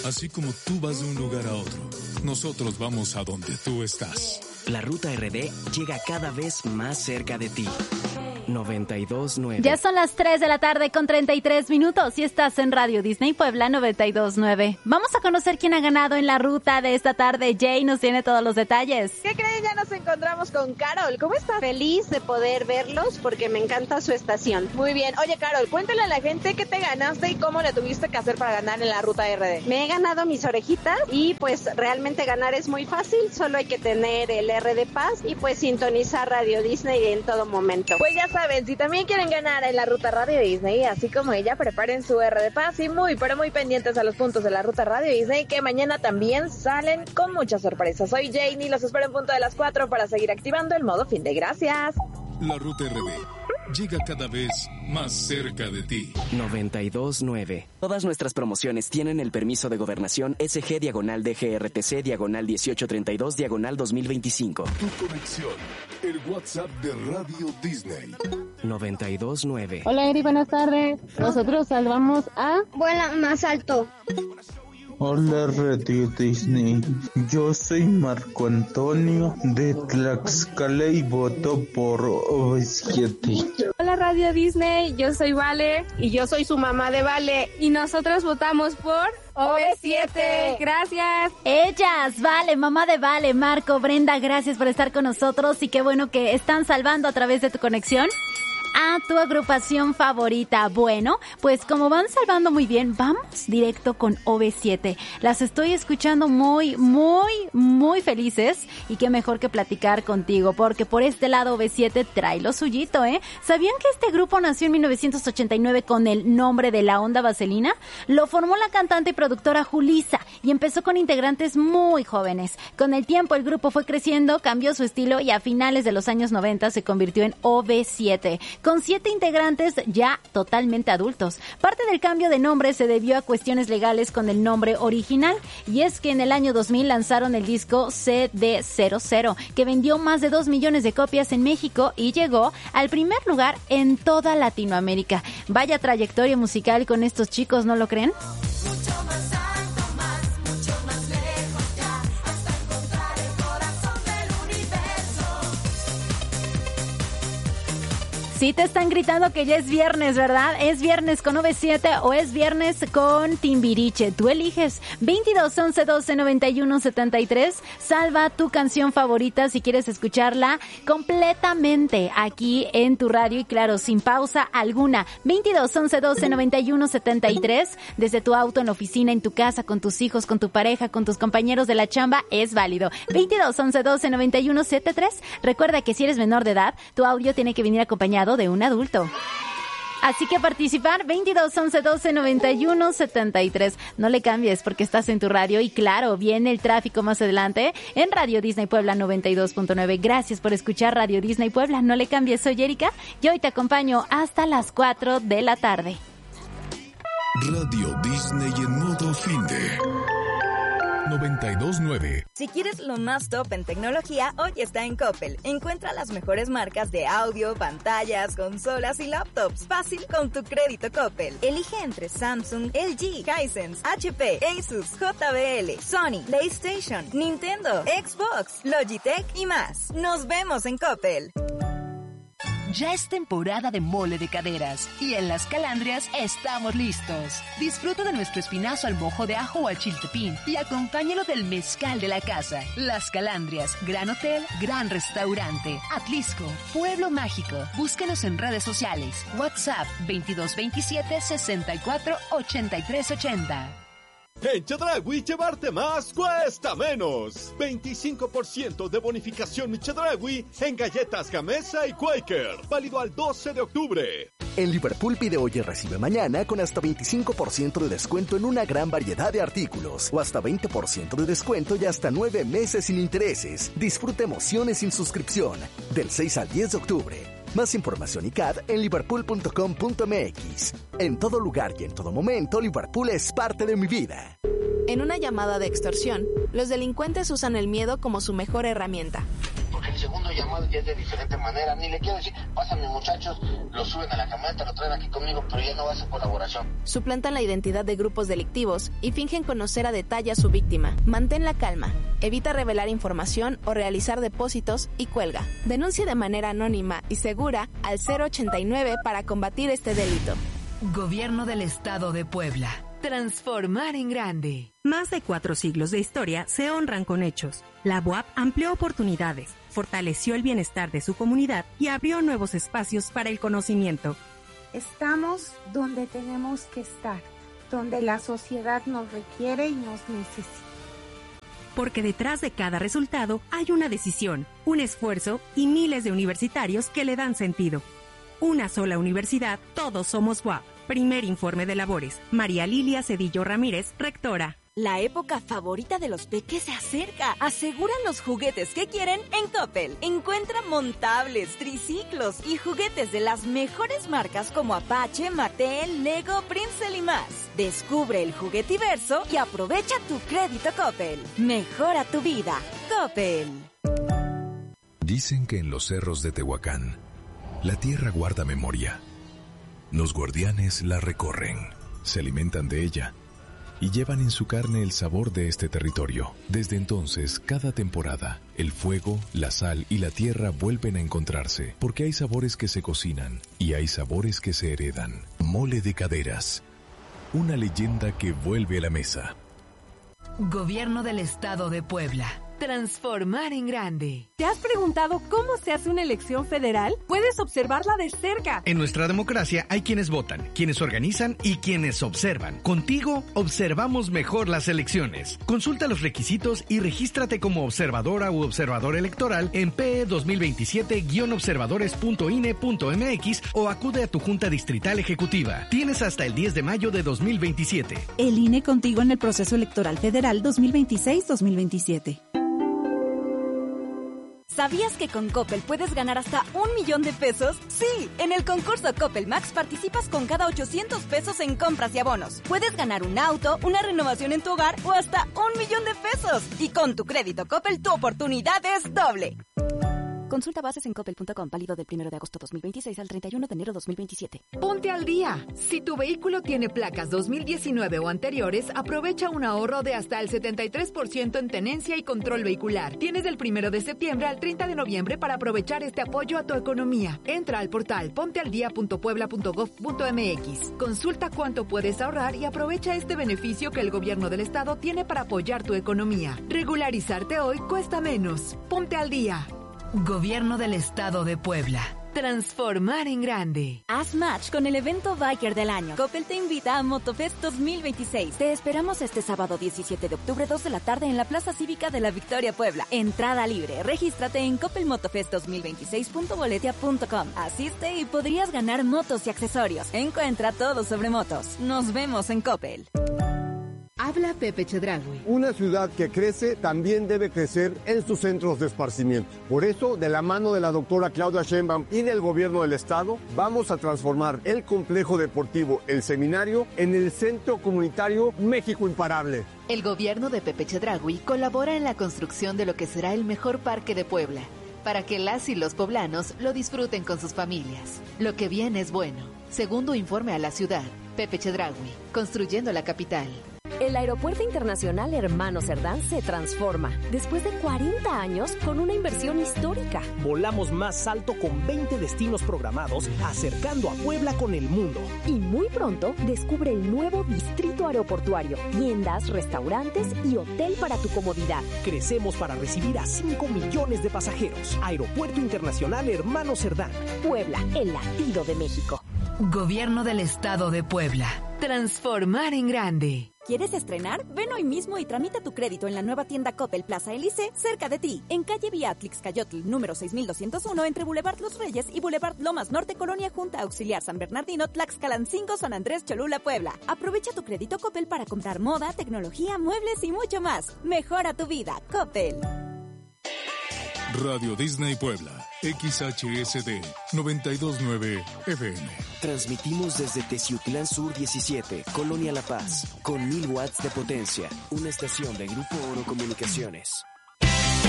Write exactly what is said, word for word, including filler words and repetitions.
Así como tú vas de un lugar a otro, nosotros vamos a donde tú estás. La Ruta R D llega cada vez más cerca de ti. noventa y dos nueve. Ya son las tres de la tarde con treinta y tres minutos y estás en Radio Disney Puebla noventa y dos nueve. Vamos a conocer quién ha ganado en la ruta de esta tarde. Jay nos tiene todos los detalles. ¿Qué creen? Ya nos encontramos con Carol. ¿Cómo estás? Feliz de poder verlos porque me encanta su estación. Muy bien. Oye, Carol, cuéntale a la gente qué te ganaste y cómo le tuviste que hacer para ganar en la ruta R D. Me he ganado mis orejitas y pues realmente ganar es muy fácil. Solo hay que tener el R D Pass y pues sintonizar Radio Disney en todo momento. Pues ya saben, si también quieren ganar en la ruta Radio Disney, así como ella, preparen su R D Pass y muy, pero muy pendientes a los puntos de la ruta Radio Disney, que mañana también salen con muchas sorpresas. Soy Janie, los espero en punto de las cuatro para seguir activando el modo fin de gracias. La Ruta R D llega cada vez más cerca de ti. noventa y dos nueve. Todas nuestras promociones tienen el permiso de gobernación S G diagonal D G R T C diagonal dieciocho treinta y dos diagonal dos mil veinticinco. Tu conexión, el WhatsApp de Radio Disney. noventa y dos nueve. Hola Eri, buenas tardes. Nosotros salvamos a... Vuela más alto. Hola Radio Disney, yo soy Marco Antonio de Tlaxcala y voto por O V siete. Hola Radio Disney, yo soy Vale Y yo soy su mamá de Vale. y nosotros votamos por O V siete. Gracias. Ellas, Vale, mamá de Vale, Marco, Brenda, gracias por estar con nosotros y qué bueno que están salvando a través de tu conexión a tu agrupación favorita. Bueno, pues como van salvando muy bien, vamos directo con O V siete. Las estoy escuchando muy, muy, muy felices y qué mejor que platicar contigo, porque por este lado O V siete trae lo suyito, ¿eh? ¿Sabían que este grupo nació en mil novecientos ochenta y nueve con el nombre de La Onda Vaselina? Lo formó la cantante y productora Julissa y empezó con integrantes muy jóvenes. Con el tiempo el grupo fue creciendo, cambió su estilo y a finales de los años noventa se convirtió en O V siete. Con siete integrantes ya totalmente adultos. Parte del cambio de nombre se debió a cuestiones legales con el nombre original, y es que en el año dos mil lanzaron el disco C D cero cero, que vendió más de dos millones de copias en México y llegó al primer lugar en toda Latinoamérica. Vaya trayectoria musical con estos chicos, ¿no lo creen? Mucho más alto, más, mucho más lejos ya, hasta encontrar el corazón del universo. Sí te están gritando que ya es viernes, ¿verdad? ¿Es viernes con O V siete o es viernes con Timbiriche? Tú eliges. veintidós, once, doce, noventa y uno, setenta y tres. Salva tu canción favorita si quieres escucharla completamente aquí en tu radio y claro, sin pausa alguna. veintidós, once, doce, noventa y uno, setenta y tres. Desde tu auto, en la oficina, en tu casa, con tus hijos, con tu pareja, con tus compañeros de la chamba, es válido. veintidós, once, doce, noventa y uno, setenta y tres. Recuerda que si eres menor de edad, tu audio tiene que venir acompañado de un adulto. Así que participar, veintidós, once, doce, noventa y uno, setenta y tres. No le cambies porque estás en tu radio y claro, viene el tráfico más adelante en Radio Disney Puebla noventa y dos punto nueve. Gracias por escuchar Radio Disney Puebla. No le cambies, soy Erika y hoy te acompaño hasta las cuatro de la tarde. Radio Disney en modo fin de noventa y dos nueve. Si quieres lo más top en tecnología, hoy está en Coppel. Encuentra las mejores marcas de audio, pantallas, consolas y laptops. Fácil con tu crédito Coppel. Elige entre Samsung, L G, Hisense, H P, Asus, J B L, Sony, PlayStation, Nintendo, Xbox, Logitech y más. Nos vemos en Coppel. Ya es temporada de mole de caderas y en Las Calandrias estamos listos. Disfruta de nuestro espinazo al mojo de ajo o al chiltepín y acompáñalo del mezcal de la casa. Las Calandrias, gran hotel, gran restaurante. Atlisco, pueblo mágico. Búscanos en redes sociales. WhatsApp veintidós veintisiete sesenta y cuatro ochenta y tres ochenta. En Chedraui, llevarte más cuesta menos. veinticinco por ciento de bonificación Chedraui en galletas Gamesa y Quaker. Válido al doce de octubre. En Liverpool pide hoy y recibe mañana con hasta veinticinco por ciento de descuento en una gran variedad de artículos. O hasta veinte por ciento de descuento y hasta nueve meses sin intereses. Disfruta emociones sin suscripción. Del seis al diez de octubre. Más información y C A D en liverpool punto com punto m x. En todo lugar y en todo momento, Liverpool es parte de mi vida. En una llamada de extorsión, los delincuentes usan el miedo como su mejor herramienta. Porque el seguro segundo llamado ya es de diferente manera. Ni le quiero decir, pasan mis muchachos, lo suben a la camioneta, lo traen aquí conmigo, pero ya no va a ser colaboración. Suplantan la identidad de grupos delictivos y fingen conocer a detalle a su víctima. Mantén la calma, evita revelar información o realizar depósitos y cuelga. Denuncia de manera anónima y segura al cero ochenta y nueve para combatir este delito. Gobierno del Estado de Puebla. Transformar en grande. Más de cuatro siglos de historia se honran con hechos. La B U A P amplió oportunidades, fortaleció el bienestar de su comunidad y abrió nuevos espacios para el conocimiento. Estamos donde tenemos que estar, donde la sociedad nos requiere y nos necesita. Porque detrás de cada resultado hay una decisión, un esfuerzo y miles de universitarios que le dan sentido. Una sola universidad, todos somos B U A P. Primer informe de labores. María Lilia Cedillo Ramírez, rectora. La época favorita de los peques se acerca. Aseguran los juguetes que quieren en Coppel. Encuentra montables, triciclos y juguetes de las mejores marcas como Apache, Mattel, Lego, Princeton y más. Descubre el juguetiverso y aprovecha tu crédito Coppel. Mejora tu vida. Coppel. Dicen que en los cerros de Tehuacán, la tierra guarda memoria. Los guardianes la recorren, se alimentan de ella y llevan en su carne el sabor de este territorio. Desde entonces, cada temporada, el fuego, la sal y la tierra vuelven a encontrarse, porque hay sabores que se cocinan y hay sabores que se heredan. Mole de Caderas, una leyenda que vuelve a la mesa. Gobierno del Estado de Puebla. Transformar en grande. ¿Te has preguntado cómo se hace una elección federal? Puedes observarla de cerca. En nuestra democracia hay quienes votan, quienes organizan y quienes observan. Contigo observamos mejor las elecciones. Consulta los requisitos y regístrate como observadora u observador electoral en P E dos mil veintisiete guion observadores punto I N E punto M X o acude a tu Junta Distrital Ejecutiva. Tienes hasta el diez de mayo de dos mil veintisiete. El I N E contigo en el proceso electoral federal dos mil veintiséis dos mil veintisiete. ¿Sabías que con Coppel puedes ganar hasta un millón de pesos? Sí, en el concurso Coppel Max participas con cada ochocientos pesos en compras y abonos. Puedes ganar un auto, una renovación en tu hogar o hasta un millón de pesos. Y con tu crédito Coppel tu oportunidad es doble. Consulta bases en coppel punto com, válido del primero de agosto dos mil veintiséis al treinta y uno de enero dos mil veintisiete. Ponte al día. Si tu vehículo tiene placas dos mil diecinueve o anteriores, aprovecha un ahorro de hasta el setenta y tres por ciento en tenencia y control vehicular. Tienes del primero de septiembre al treinta de noviembre para aprovechar este apoyo a tu economía. Entra al portal pontealdía punto puebla punto gov punto m x. Consulta cuánto puedes ahorrar y aprovecha este beneficio que el gobierno del estado tiene para apoyar tu economía. Regularizarte hoy cuesta menos. Ponte al día. Gobierno del Estado de Puebla. Transformar en grande. Haz match con el evento Biker del año. Coppel te invita a Motofest dos mil veintiséis. Te esperamos este sábado diecisiete de octubre, dos de la tarde en la Plaza Cívica de la Victoria, Puebla. Entrada libre. Regístrate en coppel motofest dos mil veintiséis punto boletia punto com. Asiste y podrías ganar motos y accesorios. Encuentra todo sobre motos. Nos vemos en Coppel. Habla Pepe Chedraui. Una ciudad que crece también debe crecer en sus centros de esparcimiento. Por eso, de la mano de la doctora Claudia Sheinbaum y del gobierno del estado, vamos a transformar el complejo deportivo El Seminario en el Centro Comunitario México Imparable. El gobierno de Pepe Chedraui colabora en la construcción de lo que será el mejor parque de Puebla, para que las y los poblanos lo disfruten con sus familias. Lo que viene es bueno. Segundo informe a la ciudad, Pepe Chedraui, construyendo la capital. El Aeropuerto Internacional Hermano Cerdán se transforma después de cuarenta años con una inversión histórica. Volamos más alto con veinte destinos programados, acercando a Puebla con el mundo. Y muy pronto descubre el nuevo distrito aeroportuario, tiendas, restaurantes y hotel para tu comodidad. Crecemos para recibir a cinco millones de pasajeros. Aeropuerto Internacional Hermano Cerdán. Puebla, el latido de México. Gobierno del Estado de Puebla. Transformar en grande. ¿Quieres estrenar? Ven hoy mismo y tramita tu crédito en la nueva tienda Coppel Plaza Elise, cerca de ti, en calle Beatrix Cayotl, número seis mil doscientos uno, entre Boulevard Los Reyes y Boulevard Lomas Norte, Colonia Junta Auxiliar San Bernardino, Tlaxcalancingo, San Andrés, Cholula, Puebla. Aprovecha tu crédito Coppel para comprar moda, tecnología, muebles y mucho más. Mejora tu vida, Coppel. Radio Disney Puebla, X H S D noventa y dos punto nueve F M. Transmitimos desde Teciutlán Sur diecisiete, Colonia La Paz, con mil watts de potencia. Una estación de Grupo Oro Comunicaciones.